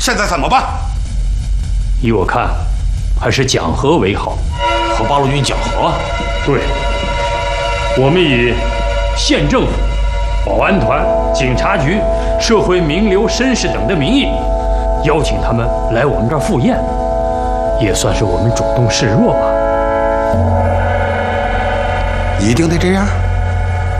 现在怎么办？ 依我看，还是讲和为好。 和八路军讲和？ 对，我们以县政府、保安团、警察局、社会名流绅士等的名义，邀请他们来我们这儿赴宴，也算是我们主动示弱吧。 一定得这样？